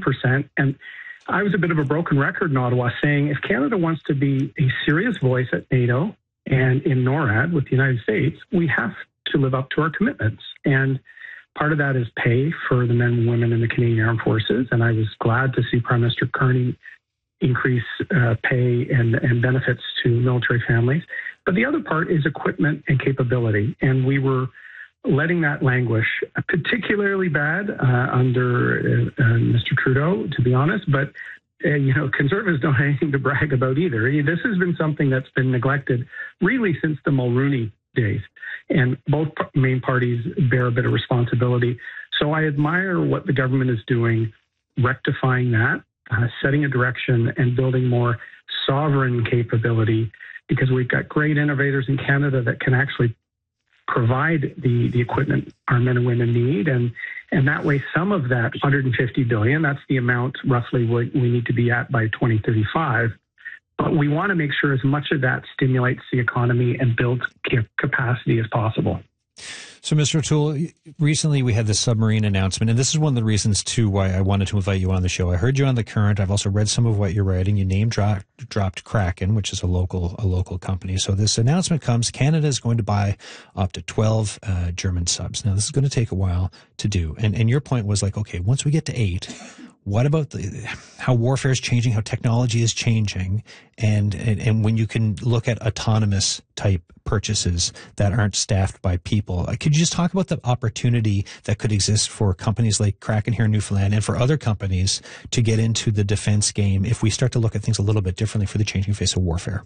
1%. And I was a bit of a broken record in Ottawa saying if Canada wants to be a serious voice at NATO and in NORAD with the United States, we have to live up to our commitments. And part of that is pay for the men and women in the Canadian Armed Forces. And I was glad to see Prime Minister Carney increase pay and benefits to military families. But the other part is equipment and capability. And we were letting that languish, particularly bad under Mr. Trudeau, to be honest. But, Conservatives don't have anything to brag about either. This has been something that's been neglected really since the Mulroney days. And both main parties bear a bit of responsibility. So I admire what the government is doing, rectifying that, setting a direction and building more sovereign capability, because we've got great innovators in Canada that can actually provide the equipment our men and women need. And that way, some of that $150 billion, that's the amount roughly we need to be at by 2035. But we want to make sure as much of that stimulates the economy and builds capacity as possible. So, Mr. O'Toole, recently we had this submarine announcement, and this is one of the reasons, too, why I wanted to invite you on the show. I heard you on The Current. I've also read some of what you're writing. You name-dropped Kraken, which is a local company. So this announcement comes, Canada is going to buy up to 12 German subs. Now, this is going to take a while to do. And your point was like, okay, once we get to 8... what about how warfare is changing, how technology is changing, and when you can look at autonomous type purchases that aren't staffed by people? Could you just talk about the opportunity that could exist for companies like Kraken here in Newfoundland and for other companies to get into the defense game if we start to look at things a little bit differently for the changing face of warfare?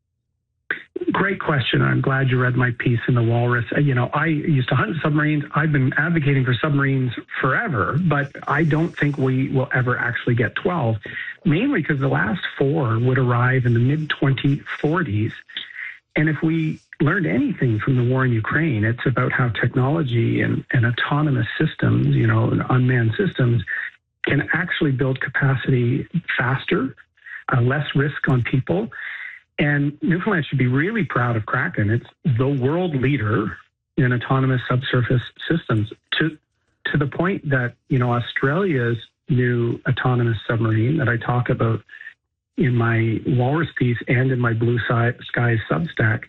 Great question. I'm glad you read my piece in the Walrus. I used to hunt submarines. I've been advocating for submarines forever, but I don't think we will ever actually get 12, mainly because the last 4 would arrive in the mid-2040s. And if we learned anything from the war in Ukraine, it's about how technology and autonomous systems, unmanned systems, can actually build capacity faster, less risk on people. And Newfoundland should be really proud of Kraken. It's the world leader in autonomous subsurface systems to the point that, Australia's new autonomous submarine that I talk about in my Walrus piece and in my Blue Skies Substack,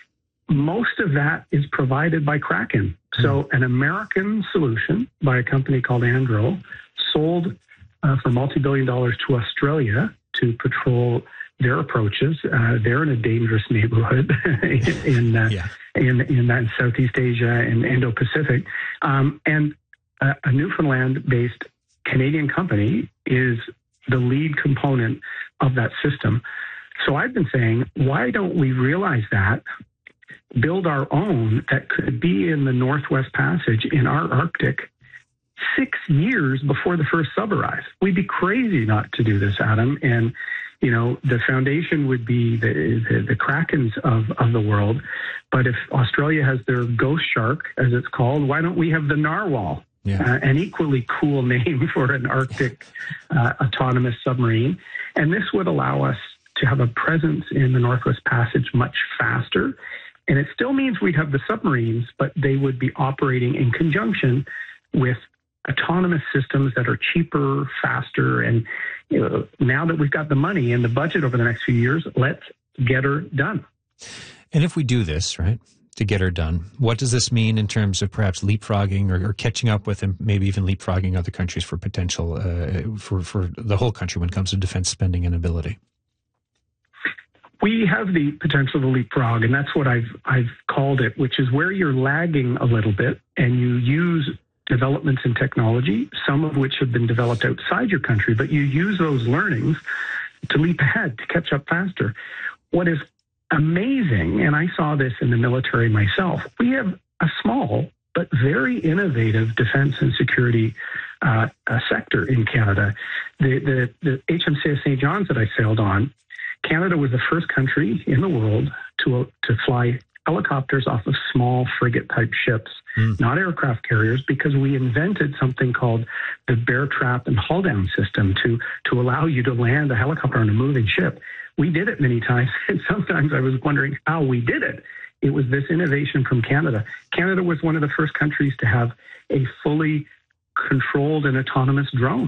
most of that is provided by Kraken. So an American solution by a company called Andro sold for multi-billion dollars to Australia to patrol their approaches. They're in a dangerous neighborhood in that Southeast Asia and Indo-Pacific. And a Newfoundland-based Canadian company is the lead component of that system. So I've been saying, why don't we realize that, build our own that could be in the Northwest Passage in our Arctic 6 years before the first sub arrives? We'd be crazy not to do this, Adam. And the foundation would be the Krakens of the world. But if Australia has their Ghost Shark, as it's called, why don't we have the Narwhal? Yeah. An equally cool name for an Arctic autonomous submarine. And this would allow us to have a presence in the Northwest Passage much faster. And it still means we'd have the submarines, but they would be operating in conjunction with autonomous systems that are cheaper, faster, and now that we've got the money and the budget over the next few years, let's get her done. And if we do this, right, to get her done, what does this mean in terms of perhaps leapfrogging or catching up with, and maybe even leapfrogging other countries for potential, for the whole country when it comes to defense spending and ability? We have the potential to leapfrog, and that's what I've called it, which is where you're lagging a little bit and you use developments in technology, some of which have been developed outside your country, but you use those learnings to leap ahead, to catch up faster. What is amazing, and I saw this in the military myself, we have a small but very innovative defense and security sector in Canada. The HMCS St. John's that I sailed on, Canada was the first country in the world to fly helicopters off of small frigate-type ships, not aircraft carriers, because we invented something called the bear trap and hull-down system to allow you to land a helicopter on a moving ship. We did it many times, and sometimes I was wondering how we did it. It was this innovation from Canada. Canada was one of the first countries to have a fully controlled and autonomous drone.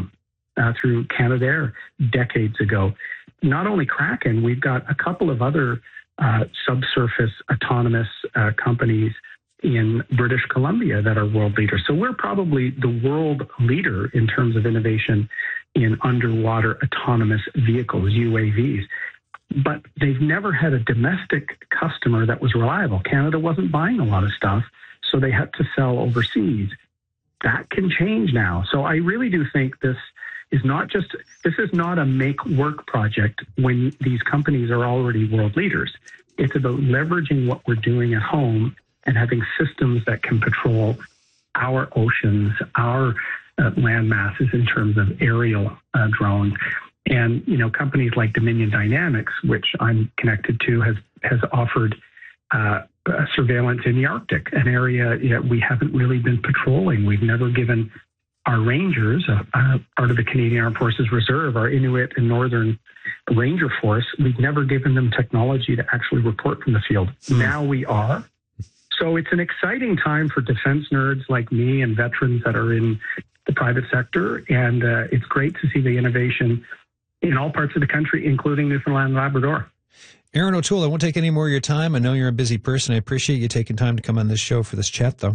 through Canadair decades ago. Not only Kraken, we've got a couple of other subsurface autonomous companies in British Columbia that are world leaders. So we're probably the world leader in terms of innovation in underwater autonomous vehicles, UAVs. But they've never had a domestic customer that was reliable. Canada wasn't buying a lot of stuff, so they had to sell overseas. That can change now. So I really do think this is not a make work project when these companies are already world leaders. It's about leveraging what we're doing at home and having systems that can patrol our oceans, our land masses in terms of aerial drones. And, companies like Dominion Dynamics, which I'm connected to, has offered surveillance in the Arctic, an area we haven't really been patrolling. We've never given our Rangers, part of the Canadian Armed Forces Reserve, our Inuit and Northern Ranger Force, we've never given them technology to actually report from the field. Now we are. So it's an exciting time for defense nerds like me and veterans that are in the private sector. And it's great to see the innovation in all parts of the country, including Newfoundland and Labrador. Aaron O'Toole, I won't take any more of your time. I know you're a busy person. I appreciate you taking time to come on this show for this chat, though.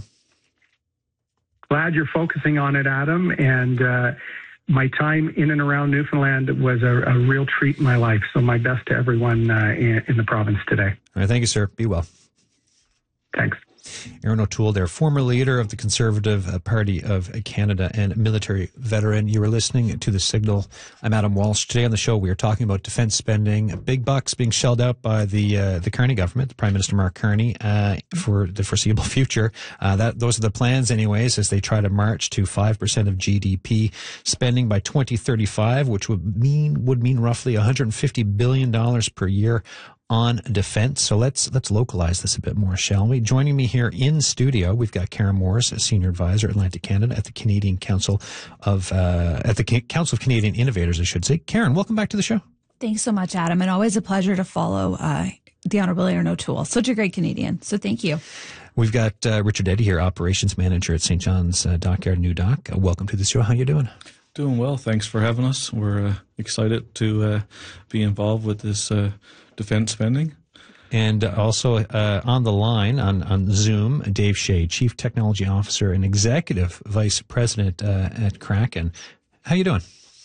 Glad you're focusing on it, Adam. And my time in and around Newfoundland was a real treat in my life. So my best to everyone in the province today. All right, thank you, sir. Be well. Thanks. Aaron O'Toole there, former leader of the Conservative Party of Canada and military veteran. You were listening to The Signal. I'm Adam Walsh. Today on the show, we are talking about defense spending, big bucks being shelled out by the Carney government, Prime Minister Mark Carney, for the foreseeable future. Those are the plans anyways, as they try to march to 5% of GDP spending by 2035, which would mean roughly $150 billion per year on defense. So let's localize this a bit more, shall we? Joining me here in studio, we've got Karen Morris, a senior advisor at Atlantic Canada at the Canadian Council of Council of Canadian Innovators, I should say. Karen, welcome back to the show. Thanks so much, Adam, and always a pleasure to follow the Honourable Aaron O'Toole. Such a great Canadian. So thank you. We've got Richard Eddy here, operations manager at St. John's Dockyard, New Dock. Welcome to the show. How you doing? Doing well. Thanks for having us. We're excited to be involved with this defense spending. And also on the line on Zoom, Dave Shea, Chief Technology Officer and Executive Vice President at Kraken. How you doing?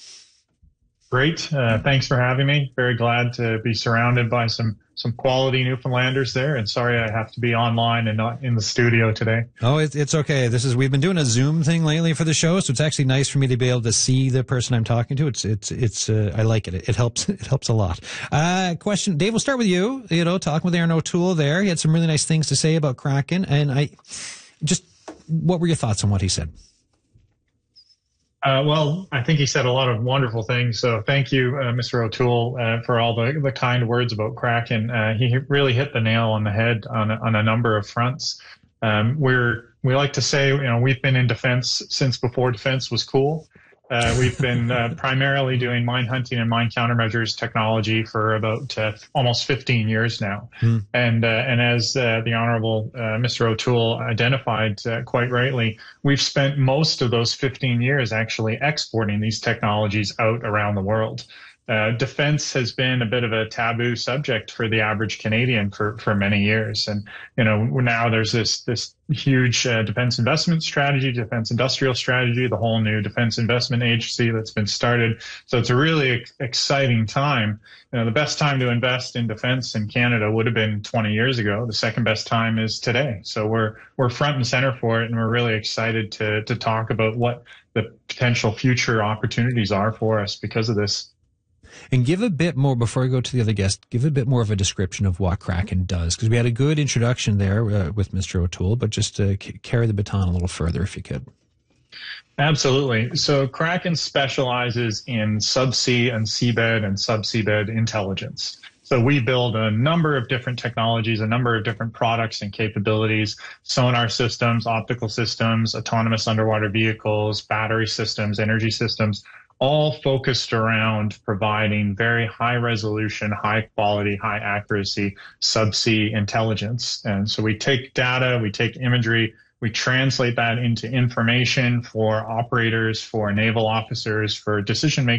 Great. Thanks for having me. Very glad to be surrounded by some quality Newfoundlanders there. And sorry I have to be online and not in the studio today. Oh, it's okay. We've been doing a Zoom thing lately for the show, so it's actually nice for me to be able to see the person I'm talking to. It's I like it. It helps a lot. Question, Dave, we'll start with you. Talking with Aaron O'Toole there. He had some really nice things to say about Kraken, and what were your thoughts on what he said? Well, I think he said a lot of wonderful things. So thank you, Mr. O'Toole, for all the kind words about Kraken. He really hit the nail on the head on a number of fronts. We like to say, we've been in defense since before defense was cool. We've been primarily doing mine hunting and mine countermeasures technology for about almost 15 years now. And as the Honourable Mr. O'Toole identified quite rightly, we've spent most of those 15 years actually exporting these technologies out around the world. Defense has been a bit of a taboo subject for the average Canadian for many years. And, now there's this huge defense investment strategy, defense industrial strategy, the whole new defense investment agency that's been started. So it's a really exciting time. The best time to invest in defense in Canada would have been 20 years ago. The second best time is today. So we're front and center for it. And we're really excited to talk about what the potential future opportunities are for us because of this. And give a bit more, before I go to the other guest, give a bit more of a description of what Kraken does, because we had a good introduction there with Mr. O'Toole, but just to carry the baton a little further, if you could. Absolutely. So Kraken specializes in subsea and seabed and subseabed intelligence. So we build a number of different technologies, a number of different products and capabilities, sonar systems, optical systems, autonomous underwater vehicles, battery systems, energy systems, all focused around providing very high resolution, high quality, high accuracy subsea intelligence. And so we take data, we take imagery, We translate that into information for operators, for naval officers, for decision makers